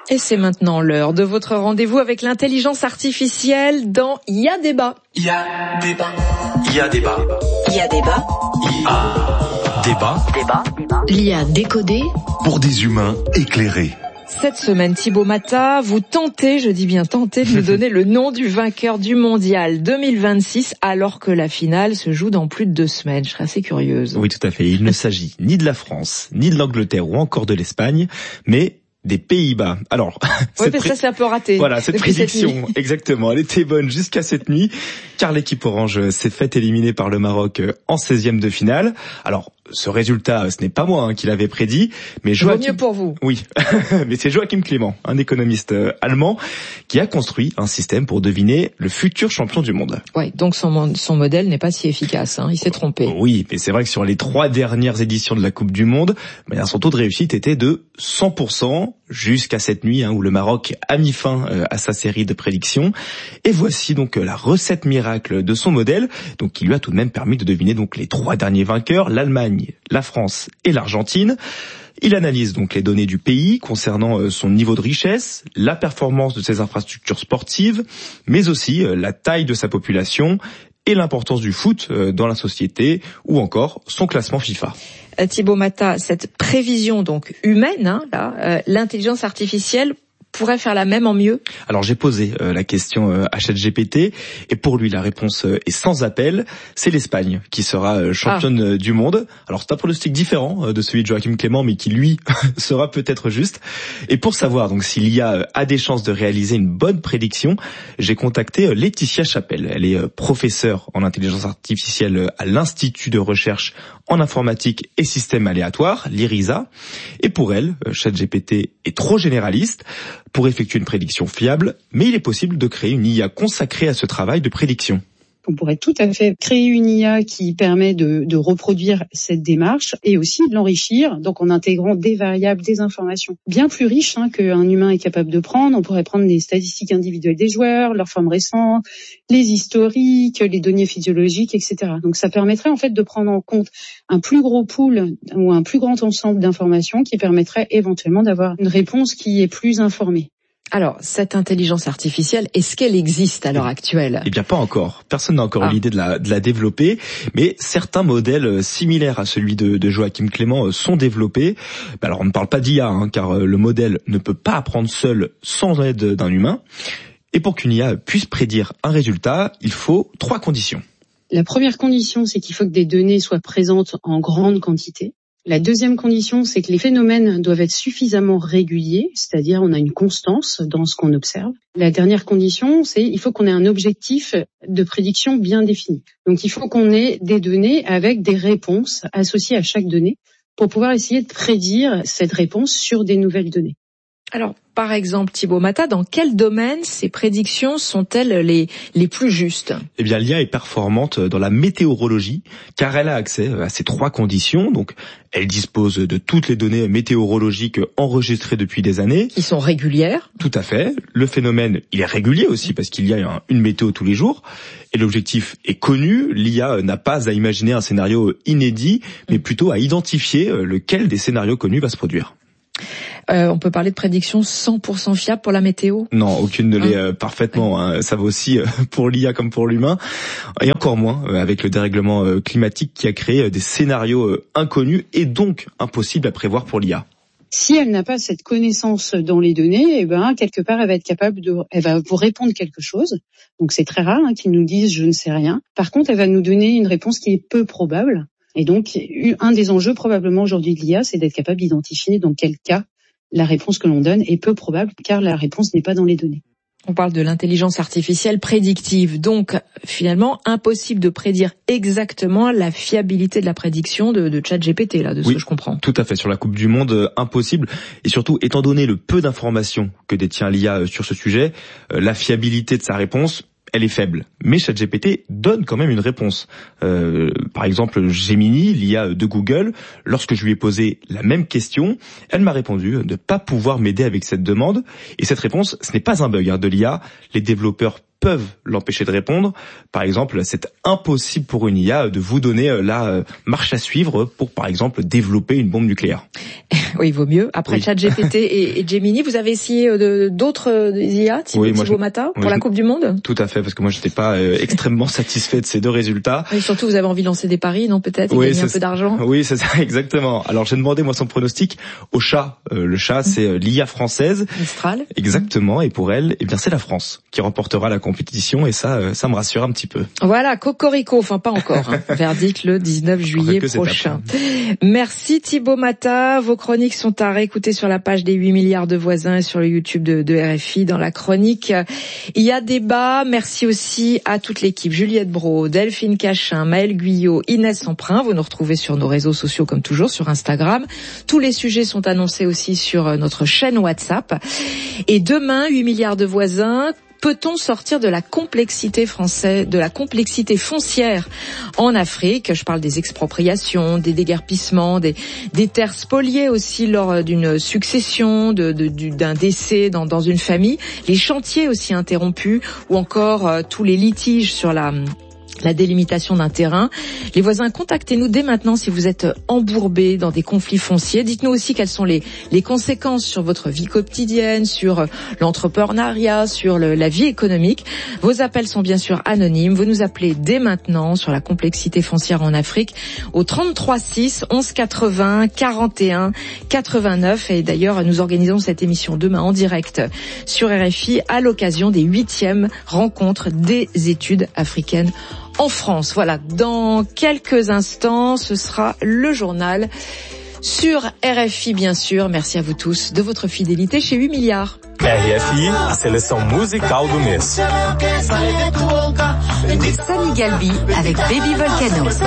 Et c'est maintenant l'heure de votre rendez-vous avec l'intelligence artificielle dans IA Débat. IA Débat. IA Débat. IA Débat. IA Débat. L'IA décodée Pour des humains éclairés. Cette semaine, Thibaut Mata, vous tentez, je dis bien tentez, de nous donner le nom du vainqueur du mondial 2026 alors que la finale se joue dans plus de 2 semaines. Je serais assez curieuse. Oui, tout à fait. Il ne s'agit ni de la France, ni de l'Angleterre ou encore de l'Espagne, mais des Pays-Bas. Alors, oui, mais ça c'est un peu raté. Voilà, cette prédiction, exactement, elle était bonne jusqu'à cette nuit, car l'équipe orange s'est faite éliminer par le Maroc en 16e de finale. Alors, ce résultat, ce n'est pas moi qui l'avais prédit, mais Joachim... Vaut mieux pour vous. Oui, mais c'est Joachim Clément, un économiste allemand, qui a construit un système pour deviner le futur champion du monde. Oui, donc son modèle n'est pas si efficace, il s'est trompé. Oui, mais c'est vrai que sur les 3 dernières éditions de la Coupe du Monde, son taux de réussite était de 100%, jusqu'à cette nuit où le Maroc a mis fin à sa série de prédictions. Et voici donc la recette miracle de son modèle, donc qui lui a tout de même permis de deviner donc les 3 derniers vainqueurs, l'Allemagne, la France et l'Argentine. Il analyse donc les données du pays concernant son niveau de richesse, la performance de ses infrastructures sportives, mais aussi la taille de sa population et l'importance du foot dans la société, ou encore son classement FIFA. Thibaut Mata, cette prévision donc humaine, l'intelligence artificielle pourrait faire la même en mieux? Alors j'ai posé la question à ChatGPT et pour lui la réponse est sans appel, c'est l'Espagne qui sera championne du monde. Alors c'est un pronostic différent de celui de Joachim Clément, mais qui lui sera peut-être juste. Et pour savoir donc si l'IA a des chances de réaliser une bonne prédiction, j'ai contacté Laetitia Chapelle. Elle est professeure en intelligence artificielle à l'Institut de recherche en informatique et systèmes aléatoires, l'IRISA. Et pour elle, ChatGPT est trop généraliste pour effectuer une prédiction fiable, mais il est possible de créer une IA consacrée à ce travail de prédiction. On pourrait tout à fait créer une IA qui permet de reproduire cette démarche et aussi de l'enrichir, donc en intégrant des variables, des informations bien plus riches qu'un humain est capable de prendre. On pourrait prendre les statistiques individuelles des joueurs, leurs formes récentes, les historiques, les données physiologiques, etc. Donc ça permettrait en fait de prendre en compte un plus gros pool ou un plus grand ensemble d'informations qui permettrait éventuellement d'avoir une réponse qui est plus informée. Alors, cette intelligence artificielle, est-ce qu'elle existe à l'heure actuelle? Eh bien, pas encore. Personne n'a encore eu l'idée de la développer, mais certains modèles similaires à celui de Joachim Clément sont développés. Alors, on ne parle pas d'IA, car le modèle ne peut pas apprendre seul sans aide d'un humain. Et pour qu'une IA puisse prédire un résultat, il faut 3 conditions. La première condition, c'est qu'il faut que des données soient présentes en grande quantité. La deuxième condition, c'est que les phénomènes doivent être suffisamment réguliers, c'est-à-dire on a une constance dans ce qu'on observe. La dernière condition, c'est il faut qu'on ait un objectif de prédiction bien défini. Donc il faut qu'on ait des données avec des réponses associées à chaque donnée pour pouvoir essayer de prédire cette réponse sur des nouvelles données. Alors, par exemple, Thibaut Mata, dans quel domaine ces prédictions sont-elles les plus justes? Eh bien, l'IA est performante dans la météorologie, car elle a accès à ces 3 conditions. Donc, elle dispose de toutes les données météorologiques enregistrées depuis des années. Qui sont régulières? Tout à fait. Le phénomène, il est régulier aussi, parce qu'il y a une météo tous les jours. Et l'objectif est connu. L'IA n'a pas à imaginer un scénario inédit, mais plutôt à identifier lequel des scénarios connus va se produire. On peut parler de prédictions 100% fiables pour la météo? Non, aucune ne l'est parfaitement. Ça vaut aussi pour l'IA comme pour l'humain. Et encore moins avec le dérèglement climatique qui a créé des scénarios inconnus et donc impossibles à prévoir pour l'IA. Si elle n'a pas cette connaissance dans les données, quelque part, elle va être capable elle va vous répondre quelque chose. Donc c'est très rare qu'ils nous disent je ne sais rien. Par contre, elle va nous donner une réponse qui est peu probable. Et donc, un des enjeux probablement aujourd'hui de l'IA, c'est d'être capable d'identifier dans quel cas la réponse que l'on donne est peu probable, car la réponse n'est pas dans les données. On parle de l'intelligence artificielle prédictive, donc finalement impossible de prédire exactement la fiabilité de la prédiction de ChatGPT, ce que je comprends. Tout à fait, sur la Coupe du Monde, impossible. Et surtout, étant donné le peu d'informations que détient l'IA sur ce sujet, la fiabilité de sa réponse, elle est faible. Mais ChatGPT donne quand même une réponse. Par exemple, Gemini, l'IA de Google, lorsque je lui ai posé la même question, elle m'a répondu de ne pas pouvoir m'aider avec cette demande. Et cette réponse, ce n'est pas un bug de l'IA. Les développeurs peuvent l'empêcher de répondre. Par exemple, c'est impossible pour une IA de vous donner la marche à suivre pour, par exemple, développer une bombe nucléaire. Oui, il vaut mieux. Après ChatGPT et Gemini, vous avez essayé d'autres IA, Thibaut Mata, pour la Coupe du Monde? Tout à fait, parce que moi, j'étais pas extrêmement satisfait de ces deux résultats. Et surtout, vous avez envie de lancer des paris, non, peut-être, et gagner un peu d'argent? Oui, c'est ça, exactement. Alors, j'ai demandé, moi, son pronostic au chat. Le chat, c'est l'IA française. Mistral. Exactement. Et pour elle, eh bien, c'est la France qui remportera la compétition. Et ça me rassure un petit peu. Voilà, cocorico. Enfin, pas encore. Verdict le 19 juillet prochain. Merci Thibaut Mata. Vos chroniques sont à réécouter sur la page des 8 milliards de voisins et sur le YouTube de RFI. Dans la chronique, il y a débat. Merci aussi à toute l'équipe. Juliette Brault, Delphine Cachin, Maëlle Guyot, Inès Emprunt. Vous nous retrouvez sur nos réseaux sociaux comme toujours, sur Instagram. Tous les sujets sont annoncés aussi sur notre chaîne WhatsApp. Et demain, 8 milliards de voisins. Peut-on sortir de la complexité foncière en Afrique? Je parle des expropriations, des déguerpissements, des terres spoliées aussi lors d'une succession, d'un décès dans une famille, les chantiers aussi interrompus ou encore tous les litiges sur la délimitation d'un terrain. Les voisins, contactez-nous dès maintenant si vous êtes embourbés dans des conflits fonciers. Dites-nous aussi quelles sont les conséquences sur votre vie quotidienne, sur l'entrepreneuriat, sur la vie économique. Vos appels sont bien sûr anonymes. Vous nous appelez dès maintenant sur la complexité foncière en Afrique au 33 6 11 80 41 89. Et d'ailleurs, nous organisons cette émission demain en direct sur RFI à l'occasion des 8e rencontres des études africaines en France. Voilà, dans quelques instants, ce sera le journal sur RFI, bien sûr. Merci à vous tous de votre fidélité chez 8 milliards. RFI, a seleção musical do mês. Samy Galbi avec Baby Volcano.